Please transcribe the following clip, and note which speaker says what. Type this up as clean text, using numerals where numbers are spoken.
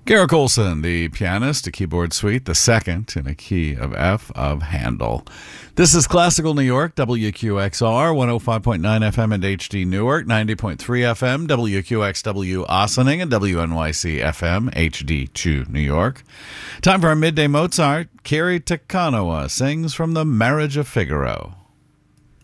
Speaker 1: Garrick Olson, the pianist, a keyboard suite, the second in a key of F of Handel. This is Classical New York, WQXR, 105.9 FM and HD Newark, 90.3 FM, WQXW Ossining, and WNYC FM, HD2 New York. Time for our midday Mozart. Carrie Takanoa sings from The Marriage of Figaro.